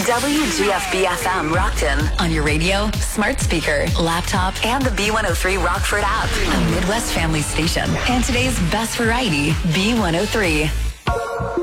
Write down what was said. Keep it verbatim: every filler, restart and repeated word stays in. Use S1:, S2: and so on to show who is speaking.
S1: W G F B F M Rockton. On your radio, smart speaker, laptop, and the B one oh three Rockford app. A Midwest family station. And today's best variety, B one oh three.